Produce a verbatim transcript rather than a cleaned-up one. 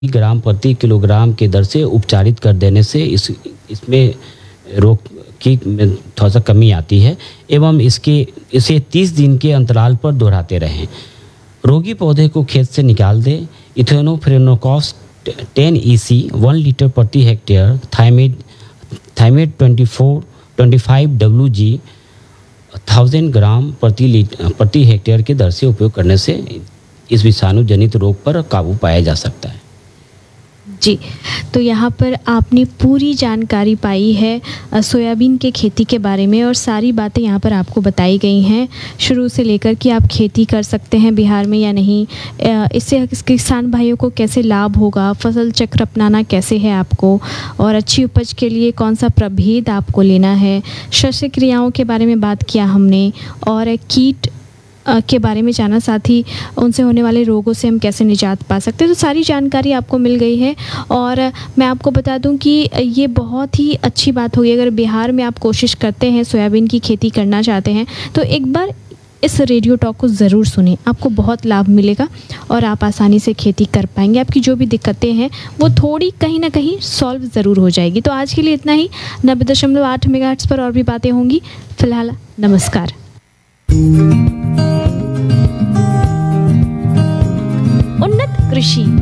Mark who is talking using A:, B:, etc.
A: ग्राम प्रति किलोग्राम के दर से उपचारित कर देने से इस इसमें रोग की में थोड़ा सा कमी आती है एवं इसके इसे तीस दिन के अंतराल पर दोहराते रहें। रोगी पौधे को खेत से निकाल दें। इथेनोफ्रेनोकॉस टेन ई सी वन लीटर प्रति hectare, Thimet Thimet twenty four twenty five W G thousand gram प्रति लीटर प्रति हेक्टेयर के दर से उपयोग करने से इस विषाणु जनित रोग पर काबू पाया जा सकता है।
B: जी, तो यहाँ पर आपने पूरी जानकारी पाई है सोयाबीन के खेती के बारे में और सारी बातें यहाँ पर आपको बताई गई हैं शुरू से लेकर कि आप खेती कर सकते हैं बिहार में या नहीं, इससे किसान भाइयों को कैसे लाभ होगा, फसल चक्र अपनाना कैसे है आपको और अच्छी उपज के लिए कौन सा प्रभेद आपको लेना है, शस्य क्रियाओं के बारे में बात किया हमने और कीट के बारे में जाना, साथ ही उनसे होने वाले रोगों से हम कैसे निजात पा सकते हैं। तो सारी जानकारी आपको मिल गई है और मैं आपको बता दूं कि ये बहुत ही अच्छी बात होगी अगर बिहार में आप कोशिश करते हैं सोयाबीन की खेती करना चाहते हैं तो एक बार इस रेडियो टॉक को ज़रूर सुनें, आपको बहुत लाभ मिलेगा और आप आसानी से खेती कर पाएंगे। आपकी जो भी दिक्कतें हैं वो थोड़ी कहीं ना कहीं सॉल्व ज़रूर हो जाएगी। तो आज के लिए इतना ही। नब्बे दशमलव आठ मेगाहर्ट्ज़ पर और भी बातें होंगी। फिलहाल नमस्कार।
C: उन्नत कृषि